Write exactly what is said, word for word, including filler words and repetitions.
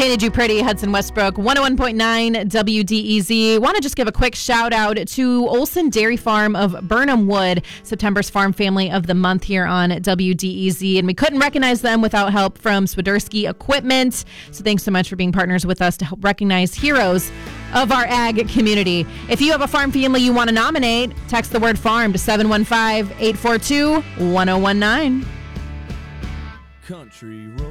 Painted You Pretty, Hudson Westbrook, one oh one point nine W D E Z. Want to just give a quick shout out to Olson Dairy Farm of Burnham Wood, September's Farm Family of the Month here on W D E Z. And we couldn't recognize them without help from Swiderski Equipment. So thanks so much for being partners with us to help recognize heroes of our ag community. If you have a farm family you want to nominate, text the word farm to seven one five, eight four two, one oh one nine. Country Road.